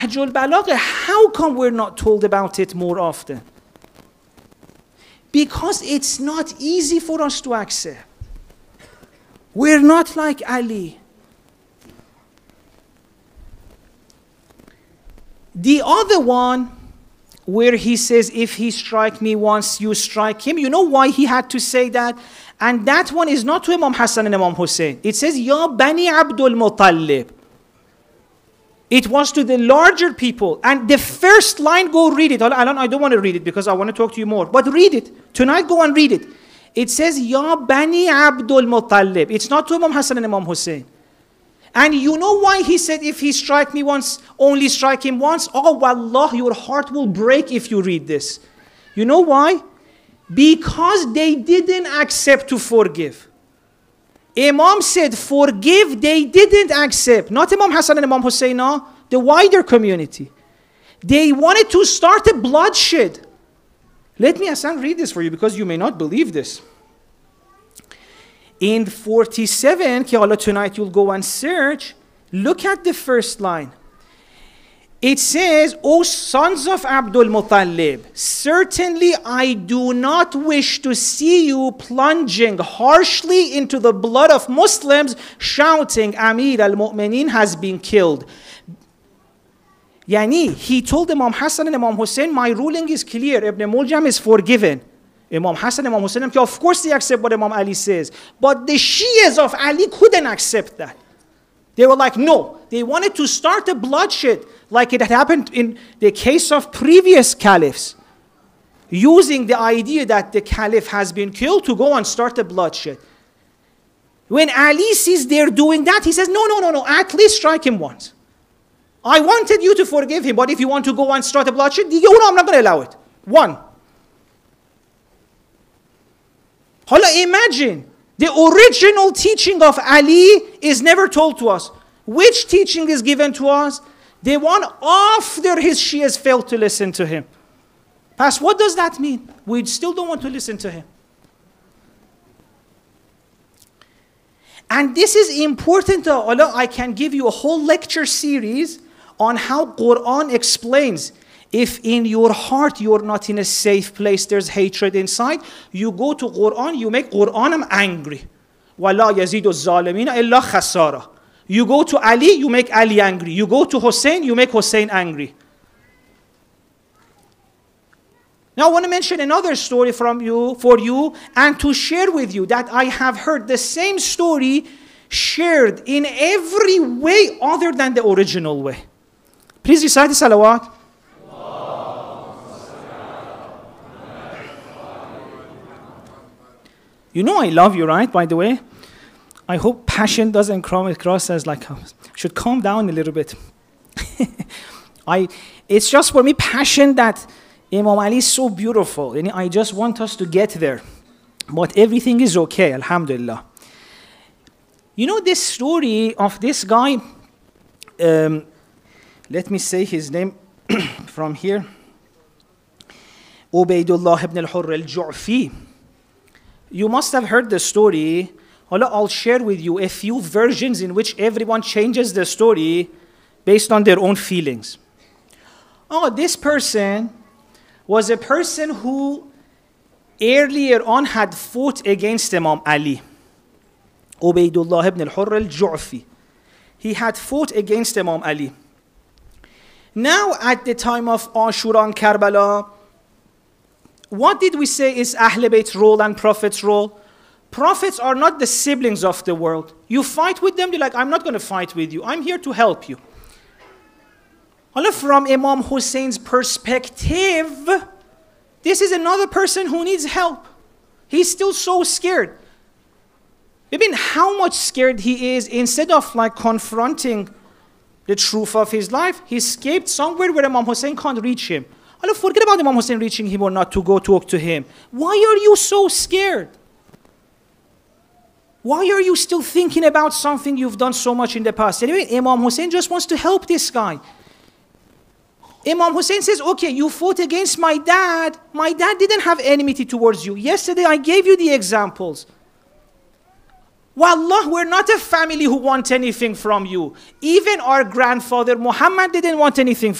Nahjul Balagha, how come we're not told about it more often? Because it's not easy for us to accept. We're not like Ali. The other one, where he says, if he strike me once, you strike him. You know why he had to say that? And that one is not to Imam Hassan and Imam Hussein. It says, Ya Bani Abdul Muttalib. It was to the larger people. And the first line, go read it. I don't want to read it because I want to talk to you more. But read it. Tonight, go and read it. It says, Ya Bani Abdul Muttalib. It's not to Imam Hassan and Imam Hussein. And you know why he said, if he strike me once, only strike him once? Oh, wallah, your heart will break if you read this. You know why? Because they didn't accept to forgive. Imam said, forgive, they didn't accept. Not Imam Hassan and Imam Hussein, no, the wider community. They wanted to start a bloodshed. Let me, Hassan, read this for you because you may not believe this. In 47, tonight you'll go and search, look at the first line. It says, O sons of Abdul Muttalib, certainly I do not wish to see you plunging harshly into the blood of Muslims, shouting, Amir al-Mu'mineen has been killed. Yani, he told Imam Hassan and Imam Hussein, my ruling is clear, Ibn Muljam is forgiven. Imam Hassan and Imam Hussein, of course they accept what Imam Ali says. But the Shias of Ali couldn't accept that. They were like, no. They wanted to start a bloodshed like it had happened in the case of previous caliphs. Using the idea that the caliph has been killed to go and start a bloodshed. When Ali sees they're doing that, he says, no, at least strike him once. I wanted you to forgive him, but if you want to go and start a bloodshed, I'm not going to allow it. One. Imagine, the original teaching of Ali is never told to us. Which teaching is given to us? The one after his Shias failed to listen to him. Past, what does that mean? We still don't want to listen to him. And this is important. I can give you a whole lecture series on how Quran explains. If in your heart you're not in a safe place, there's hatred inside, you go to Quran, you make Quran angry. وَلَا يَزِيدُ الظَّالِمِينَ إِلَّا خَسَارًا. You go to Ali, you make Ali angry. You go to Hussein, you make Hussein angry. Now I want to mention another story for you and to share with you that I have heard the same story shared in every way other than the original way. Please recite the salawat. You know I love you, right, by the way? I hope passion doesn't come across as like, should calm down a little bit. It's just for me passion that Imam Ali is so beautiful. And I just want us to get there. But everything is okay, alhamdulillah. You know this story of this guy, let me say his name from here. Ubaydullah ibn al-Hurr al-Ju'fi. You must have heard the story. I'll share with you a few versions in which everyone changes the story based on their own feelings. This person was a person who earlier on had fought against Imam Ali. Ubaydullah ibn al-Hurr al-Ju'fi. He had fought against Imam Ali. Now at the time of Ashura and Karbala, what did we say is Ahl Bayt's role and Prophet's role? Prophets are not the siblings of the world. You fight with them, they're like, I'm not going to fight with you. I'm here to help you. From Imam Hussein's perspective, this is another person who needs help. He's still so scared. Even how much scared he is, instead of confronting the truth of his life, he escaped somewhere where Imam Hussein can't reach him. Forget about Imam Hussein reaching him or not to go talk to him. Why are you so scared? Why are you still thinking about something you've done so much in the past? Anyway, Imam Hussein just wants to help this guy. Imam Hussein says, okay, you fought against my dad. My dad didn't have enmity towards you. Yesterday I gave you the examples. Wallah, we're not a family who want anything from you. Even our grandfather Muhammad didn't want anything